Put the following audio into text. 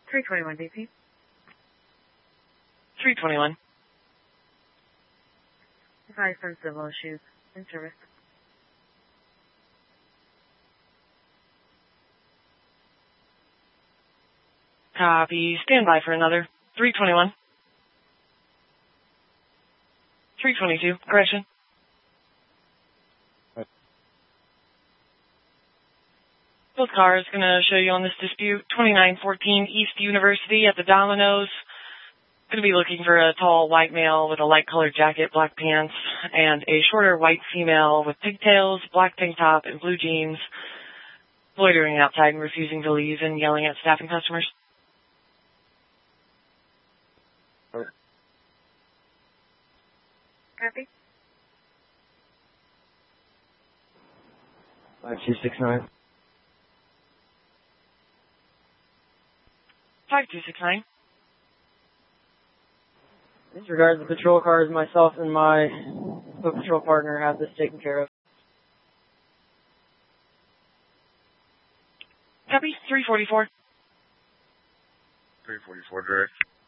321 BP. 321. Advise some civil issues in service. Copy. Stand by for another. 321. 322. Correction. Both cars going to show you on this dispute. 2914 East University at the Domino's. Going to be looking for a tall white male with a light colored jacket, black pants, and a shorter white female with pigtails, black tank top, and blue jeans, loitering outside and refusing to leave and yelling at staff and customers. Copy. 5269. 5269. In regards to the patrol cars, myself and my patrol partner have this taken care of. Copy. 344. 344 direct.